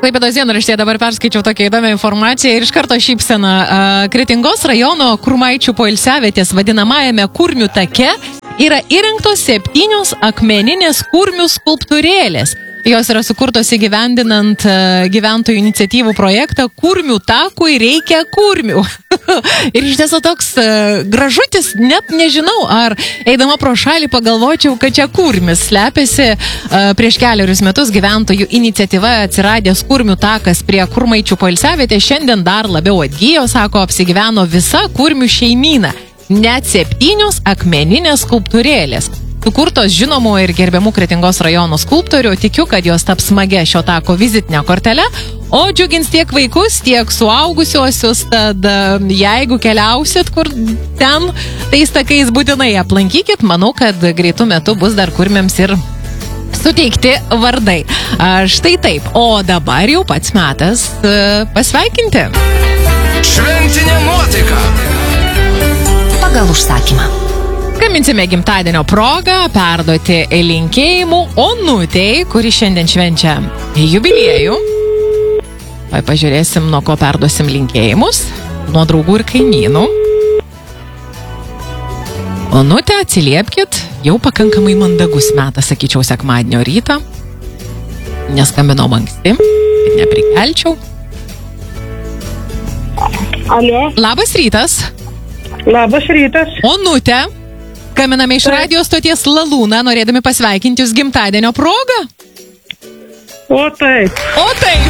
Klaipėdos dienraštyje dabar perskaičiau tokią įdomią informaciją ir iš karto šypsena. Kretingos rajono Kurmaičių poilsiavietės vadinamajame Kurmių take yra įrengtos 7 akmeninės kurmių skulptūrėlės. Jos yra sukurtos įgyvendinant gyventojų iniciatyvų projektą Kurmių takui reikia kurmių. Ir iš tiesų toks gražutis, net nežinau, ar eidama pro šalį pagalvočiau, kad čia kurmis slepiasi. Prieš keliarius metus gyventojų iniciatyva atsiradęs Kurmių takas prie Kurmaičių poilsiavietė šiandien dar labiau atgyjo, sako, apsigyveno visa kurmių šeimyna. Net 7 akmeninės skulptūrėlės. Sukurtos žinomų ir gerbiamų Kretingos rajono skulptorių, tikiu, kad jos taps smagia šio tako vizitinė kortelė, o džiugins tiek vaikus, tiek suaugusiuosius, tad jeigu keliausit kur ten, tais takais būtinai aplankykit, manau, kad greitų metų bus dar kurmiams ir suteikti vardai. Štai taip, o dabar jau pats metas pasveikinti. Šventinė nuotaika. Pagal užsakymą. Skambintsime gimtadienio progą, perduoti linkėjimų Onutei, kuri šiandien švenčia jubiliejų. Pažiūrėsim, nuo ko perduosim linkėjimus. Nuo draugų ir kaimynų. Onute, atsiliepkit, jau pakankamai mandagus metas, sakyčiau, sekmadienio rytą. Neskambinau anksti, kad neprikelčiau. Alio. Labas rytas. Labas rytas. Onute. Skambiname iš radijo stoties Lalūną, norėdami pasveikinti jūs gimtadienio progą. O taip. O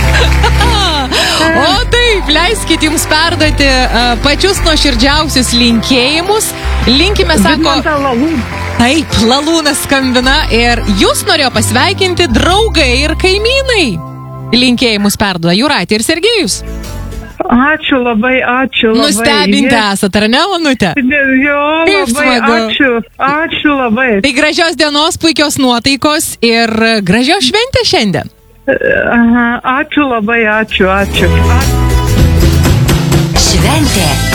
taip, leiskit jums perduoti pačius nuoširdžiausius linkėjimus. Linkime, sako... Taip, Lalūnas skambina ir jūs norėjo pasveikinti draugai ir kaimynai. Linkėjimus perduoda Jūratė ir Sergejus. Ačiū labai, ačiū labai. Nustebinti esat, ar ne, Onute? Jo, Kaip labai smagu. ačiū labai. Tai gražios dienos, puikios nuotaikos ir gražios šventės šiandien. Ačiū labai, ačiū. Šventė